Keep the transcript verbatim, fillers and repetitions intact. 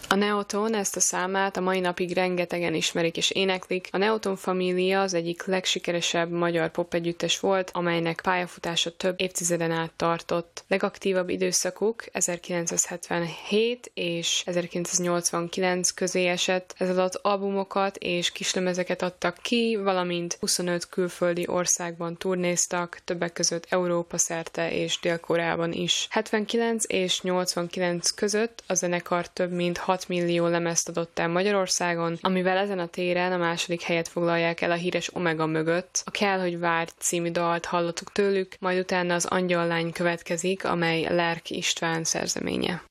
A Neoton, ezt a számát a mai napig rengetegen ismerik és éneklik. A Neoton Família az egyik legsikeresebb magyar popegyüttes volt, amelynek pályafutása több évtizeden át tartott. Legaktívabb időszakuk ezerkilencszázhetvenhét és ezerkilencszáznyolcvankilenc közé esett. Ez alatt albumokat és kislemezeket adtak ki, valamint huszonöt külföldi országban turnéztak, többek között Európa szerte és Dél-Koreában is. hetvenkilenc és nyolcvankilenc között a zenekar több mint hat millió lemezt adott el Magyarországon, amivel ezen a téren a második helyet foglalják el a híres Omega mögött. A Kell, hogy várj című dalt hallottuk tőlük, majd utána az Angyallány következik, amely Lerk István szerzeménye.